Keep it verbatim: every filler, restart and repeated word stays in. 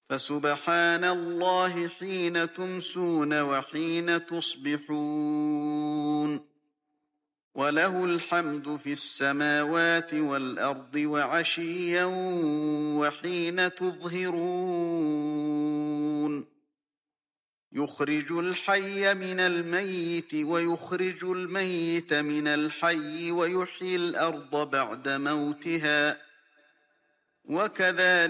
فسبحان الله حين تمسون وحين تصبحون وله الحمد في السماوات والأرض وعشيا وحين تظهرون يخرج الحي من الميت ويخرج الميت من الحي ويحيي الأرض بعد موتها وكذلك